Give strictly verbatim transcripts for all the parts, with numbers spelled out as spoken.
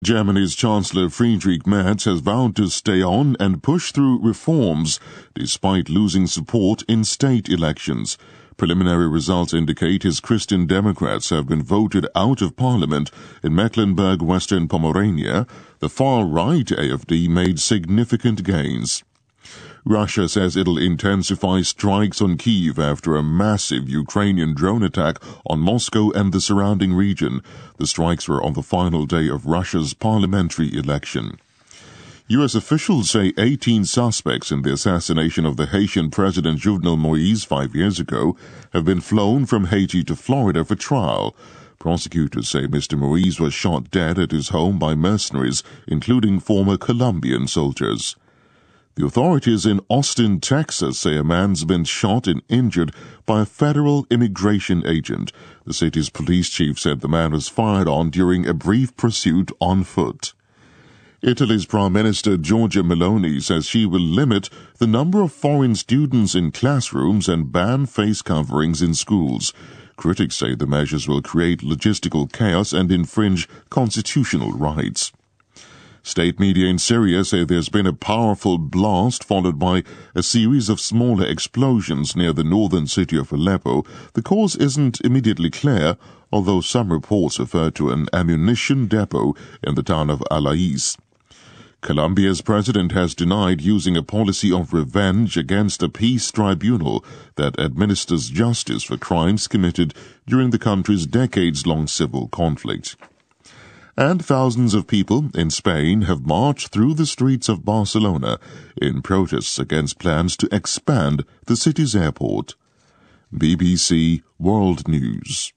Germany's Chancellor Friedrich Merz has vowed to stay on and push through reforms despite losing support in state elections. Preliminary results indicate his Christian Democrats have been voted out of parliament. In Mecklenburg-Western Pomerania, the far-right A F D made significant gains. Russia says it'll intensify strikes on Kyiv after a massive Ukrainian drone attack on Moscow and the surrounding region. The strikes were on the final day of Russia's parliamentary election. U S officials say eighteen suspects in the assassination of the Haitian President Jovenel Moïse five years ago have been flown from Haiti to Florida for trial. Prosecutors say Mister Moïse was shot dead at his home by mercenaries, including former Colombian soldiers. The authorities in Austin, Texas, say a man's been shot and injured by a federal immigration agent. The city's police chief said the man was fired on during a brief pursuit on foot. Italy's Prime Minister Giorgia Meloni says she will limit the number of foreign students in classrooms and ban face coverings in schools. Critics say the measures will create logistical chaos and infringe constitutional rights. State media in Syria say there's been a powerful blast followed by a series of smaller explosions near the northern city of Aleppo. The cause isn't immediately clear, although some reports refer to an ammunition depot in the town of Alais. Colombia's president has denied using a policy of revenge against a peace tribunal that administers justice for crimes committed during the country's decades-long civil conflict. And thousands of people in Spain have marched through the streets of Barcelona in protests against plans to expand the city's airport. B B C World News.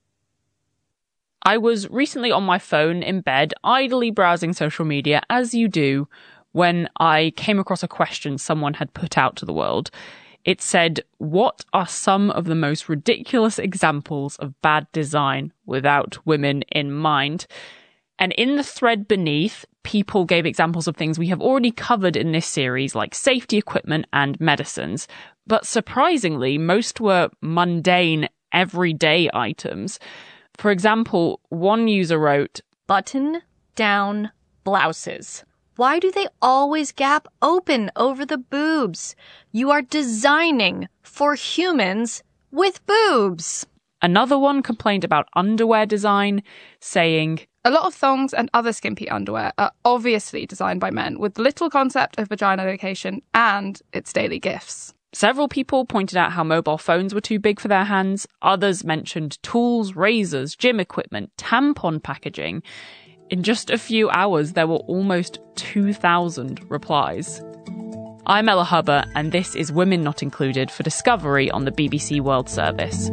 I was recently on my phone in bed, idly browsing social media, as you do, when I came across a question someone had put out to the world. It said, "What are some of the most ridiculous examples of bad design without women in mind?" And in the thread beneath, people gave examples of things we have already covered in this series, like safety equipment and medicines. But surprisingly, most were mundane, everyday items. For example, one user wrote, "Button-down blouses. Why do they always gap open over the boobs? You are designing for humans with boobs." Another one complained about underwear design, saying, "A lot of thongs and other skimpy underwear are obviously designed by men with little concept of vagina location and its daily gifts." Several people pointed out how mobile phones were too big for their hands. Others mentioned tools, razors, gym equipment, tampon packaging. In just a few hours, there were almost two thousand replies. I'm Ella Hubber, and this is Women Not Included for Discovery on the B B C World Service.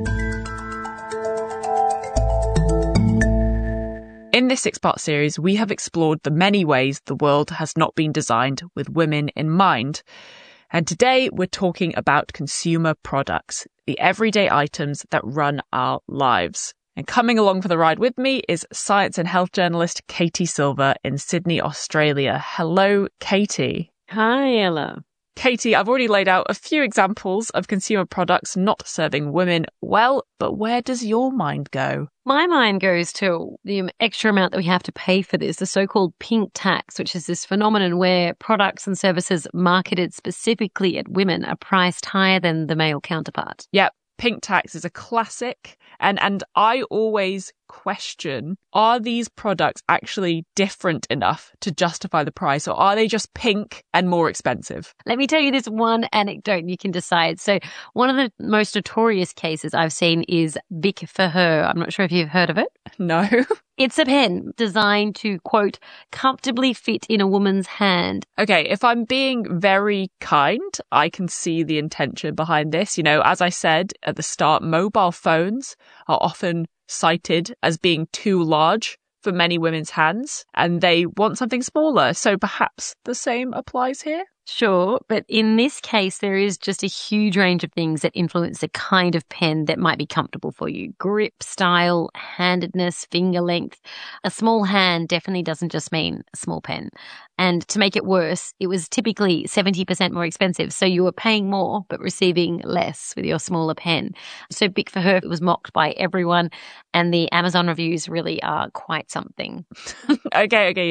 In this six-part series, we have explored the many ways the world has not been designed with women in mind. And today we're talking about consumer products, the everyday items that run our lives. And coming along for the ride with me is science and health journalist Katie Silver in Sydney, Australia. Hello, Katie. Hi, Ella. Katie, I've already laid out a few examples of consumer products not serving women well, but where does your mind go? My mind goes to the extra amount that we have to pay for this, the so-called pink tax, which is this phenomenon where products and services marketed specifically at women are priced higher than the male counterpart. Yep. Pink tax is a classic, and, and I always question, are these products actually different enough to justify the price, or are they just pink and more expensive? Let me tell you this one anecdote and you can decide. So one of the most notorious cases I've seen is Bic for Her. I'm not sure if you've heard of it. No. It's a pen designed to, quote, comfortably fit in a woman's hand. Okay, if I'm being very kind, I can see the intention behind this. You know, as I said at the start, mobile phones are often cited as being too large for many women's hands, and they want something smaller. So perhaps the same applies here? Sure, but in this case, there is just a huge range of things that influence the kind of pen that might be comfortable for you. Grip, style, handedness, finger length. A small hand definitely doesn't just mean a small pen. And to make it worse, it was typically seventy percent more expensive. So you were paying more, but receiving less with your smaller pen. So Bic for her, it was mocked by everyone. And the Amazon reviews really are quite something. okay, okay.